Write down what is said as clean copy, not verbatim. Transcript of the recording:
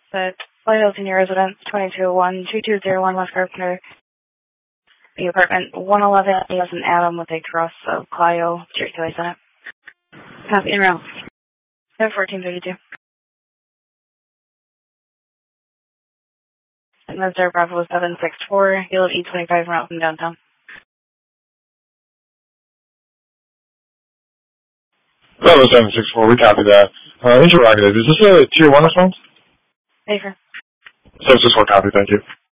But White Senior Residence, 2201-2201 West Carpenter. The apartment 111 is an Adam with a cross of Clio, Cherokee Senate. Copy and roll. 1432. And that's our Bravo 764, Yield E25 route from downtown. Bravo 764, we copy that. Interrogative, is this a Tier 1 response? Safer. 764, copy, thank you.